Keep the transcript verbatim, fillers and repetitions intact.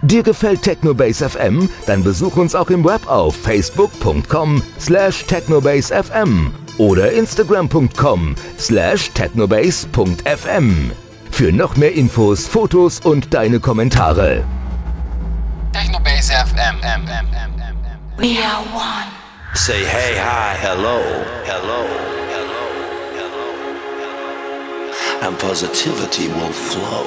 Dir gefällt Technobase F M? Dann besuch uns auch im Web auf facebook punkt com slash technobase f m oder instagram punkt com slash technobase punkt f m. Für noch mehr Infos, Fotos und deine Kommentare. Technobase F M. M, M, M, M, M. We are one. Say hey, hi, hello, hello, hello, hello, hello. And positivity will flow.